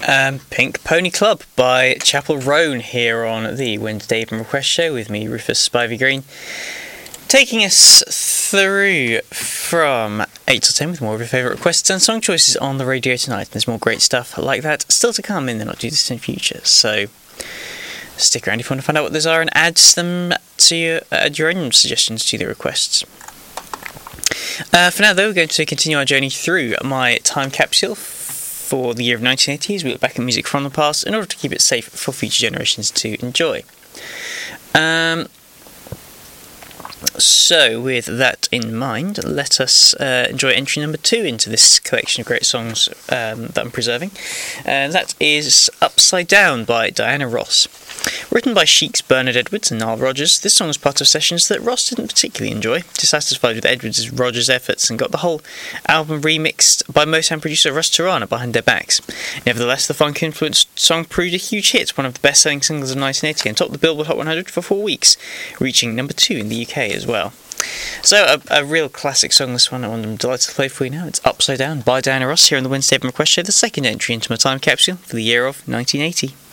Pink Pony Club by Chapel Roan here on the Wednesday Evening Request Show with me, Rufus Spivey Green, taking us through from 8 to 10 with more of your favourite requests and song choices on the radio tonight. There's more great stuff like that still to come in the not too distant future, so stick around if you want to find out what those are and add them to your own suggestions to the requests. For now though, we're going to continue our journey through my time capsule for the year of 1980 as we look back at music from the past in order to keep it safe for future generations to enjoy. So with that in mind, let us enjoy entry number 2 into this collection of great songs that I'm preserving. That is Upside Down by Diana Ross. Written by Chic's Bernard Edwards and Nile Rodgers, this song was part of sessions that Ross didn't particularly enjoy, dissatisfied with Edwards' Rodgers' efforts, and got the whole album remixed by Motown producer Russ Torana behind their backs. Nevertheless, the funk-influenced song proved a huge hit, one of the best-selling singles of 1980, and topped the Billboard Hot 100 for 4 weeks, reaching number 2 in the UK as well. So, a real classic song, this one. I'm delighted to play for you now. It's Upside Down by Diana Ross here on the Wednesday Evening Request Show, the second entry into my time capsule for the year of 1980.